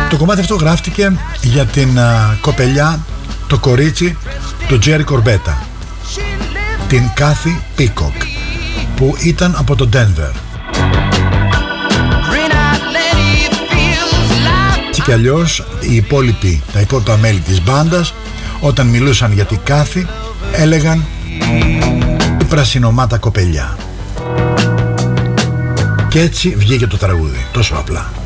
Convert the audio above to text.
Το κομμάτι αυτό γράφτηκε για την κοπελιά, το κορίτσι του Τζέρι Κορμπέτα, την Κάθι Πίκοκ, που ήταν από το Denver. Έτσι κι αλλιώς τα υπόλοιπα μέλη της μπάντας, όταν μιλούσαν για την Κάθι, έλεγαν η πρασινομάτα κοπελιά. Και έτσι βγήκε το τραγούδι, τόσο απλά.